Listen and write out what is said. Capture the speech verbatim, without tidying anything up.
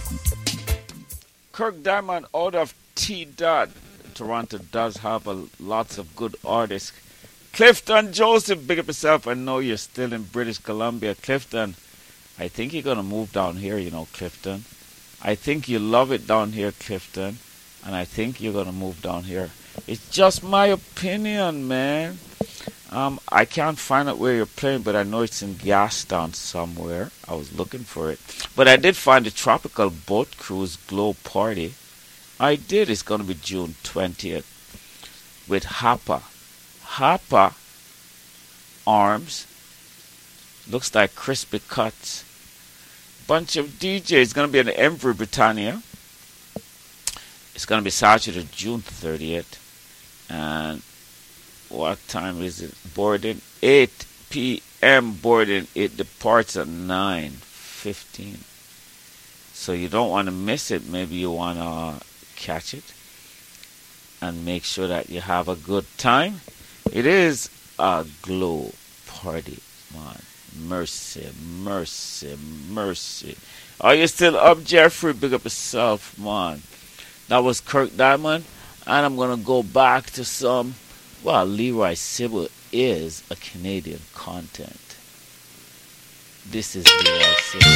Kirk Diamond out of T Dot. Toronto does have a, lots of good artists. Clifton Joseph, big up yourself. I know you're still in British Columbia. Clifton, I think you're going to move down here, you know, Clifton. I think you love it down here, Clifton. And I think you're going to move down here. It's just my opinion, man. Um, I can't find out where you're playing, but I know it's in Gastown somewhere. I was looking for it. But I did find the Tropical Boat Cruise Glow Party. I did. It's going to be June twentieth with Hapa. Hapa Arms. Looks like crispy cuts. Bunch of D Js. It's going to be in Embry, Britannia. It's going to be Saturday, June thirtieth. And what time is it? Boarding eight p.m. boarding. It departs at nine fifteen. So you don't want to miss it. Maybe you want to catch it and make sure that you have a good time. It is a glow party, man. Mercy, mercy, mercy. Are you still up, Jeffrey? Big up yourself, man. That was Kirk Diamond. And I'm going to go back to some, well, Leroy Sibble is a Canadian content. This is Leroy Sibble.